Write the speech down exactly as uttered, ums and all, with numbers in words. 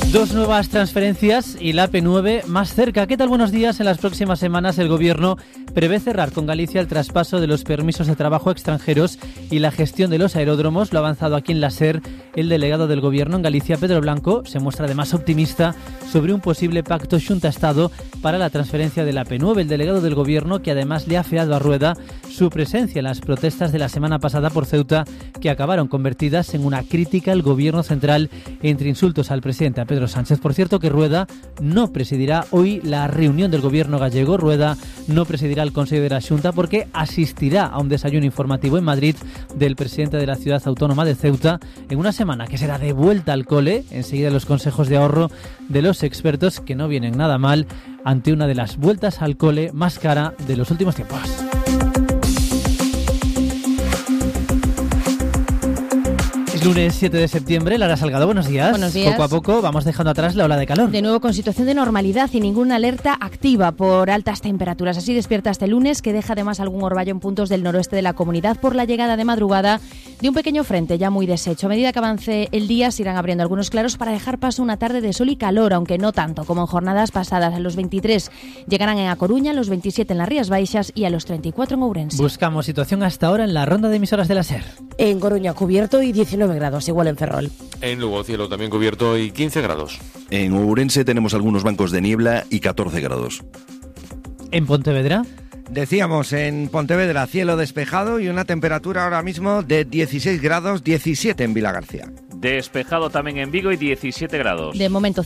Dos nuevas transferencias y la A P nueve más cerca. ¿Qué tal? Buenos días. En las próximas semanas el Gobierno prevé cerrar con Galicia el traspaso de los permisos de trabajo a extranjeros y la gestión de los aeródromos. Lo ha avanzado aquí en la SER el delegado del Gobierno en Galicia, Pedro Blanco. Se muestra además optimista sobre un posible pacto Xunta-Estado para la transferencia de la A P nueve. El delegado del Gobierno, que además le ha afeado a Rueda su presencia en las protestas de la semana pasada por Ceuta, que acabaron convertidas en una crítica al Gobierno central entre insultos al presidente, a Pedro Sánchez. Por cierto, que Rueda no presidirá hoy la reunión del Gobierno gallego. Rueda no presidirá el Consejo de la Xunta porque asistirá a un desayuno informativo en Madrid del presidente de la ciudad autónoma de Ceuta en una semana que será de vuelta al cole. Enseguida los consejos de ahorro de los expertos, que no vienen nada mal ante una de las vueltas al cole más cara de los últimos tiempos. Es lunes siete de septiembre, Lara Salgado, buenos días. Buenos días. Poco a poco vamos dejando atrás la ola de calor. De nuevo con situación de normalidad y ninguna alerta activa por altas temperaturas. Así despierta este lunes, que deja además algún orvallo en puntos del noroeste de la comunidad por la llegada de madrugada de un pequeño frente ya muy deshecho. A medida que avance el día se irán abriendo algunos claros para dejar paso a una tarde de sol y calor, aunque no tanto como en jornadas pasadas. A los veintitrés llegarán en A Coruña, a los veintisiete en las Rías Baixas y a los treinta y cuatro en Ourense. Buscamos situación hasta ahora en la ronda de emisoras de la SER. En Coruña cubierto y diecinueve grados, igual en Ferrol. En Lugo cielo también cubierto y quince grados. En Ourense tenemos algunos bancos de niebla y catorce grados. ¿En Pontevedra? Decíamos, en Pontevedra cielo despejado y una temperatura ahora mismo de dieciséis grados, diecisiete en Vilagarcía. Despejado también en Vigo y diecisiete grados. De momento